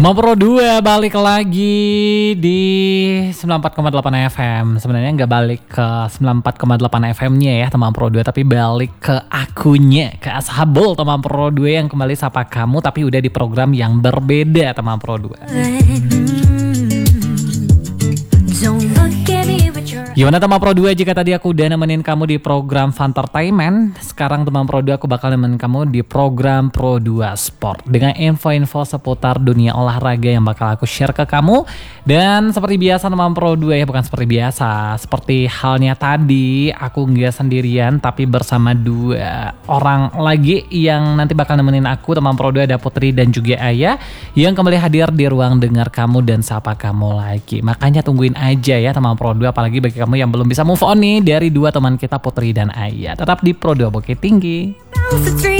Teman Pro 2 balik lagi di 94,8 FM. Sebenarnya nggak balik ke 94,8 FM-nya ya teman Pro 2, tapi balik ke akunya, ke Ashabul teman Pro 2 yang kembali sapa kamu tapi udah di program yang berbeda teman Pro 2. Gimana teman Pro 2, jika tadi aku udah nemenin kamu di program Fantertainment, sekarang teman Pro 2 aku bakal nemenin kamu di program Pro 2 Sport dengan info-info seputar dunia olahraga yang bakal aku share ke kamu. Dan seperti biasa teman Pro 2 ya, bukan seperti biasa, seperti halnya tadi aku nggak sendirian tapi bersama dua orang lagi yang nanti bakal nemenin aku teman Pro 2, ada Putri dan juga Ayah yang kembali hadir di ruang dengar kamu dan sapa kamu lagi. Makanya tungguin aja ya teman Pro 2, apalagi bagi kamu yang belum bisa move on nih dari dua teman kita Putri dan Ayah. Tetap di Pro 2 Bukit Tinggi.